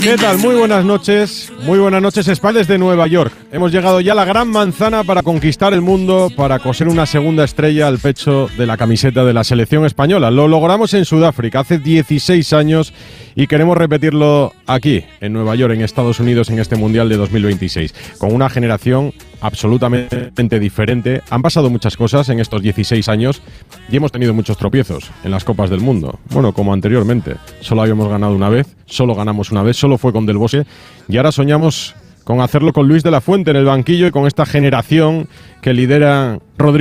¿Qué tal? Muy buenas noches, España desde Nueva York. Hemos llegado ya a la gran manzana para conquistar el mundo, para coser una segunda estrella al pecho de la camiseta de la selección española. Lo logramos en Sudáfrica hace 16 años y queremos repetirlo aquí, en Nueva York, en Estados Unidos, en este Mundial de 2026, con una generación absolutamente diferente. Han pasado muchas cosas en estos 16 años y hemos tenido muchos tropiezos en las Copas del Mundo. Bueno, como anteriormente, solo habíamos ganado una vez, solo ganamos una vez, solo fue con Del Bosque, y ahora soñamos con hacerlo con Luis de la Fuente en el banquillo y con esta generación que lidera Rodrigo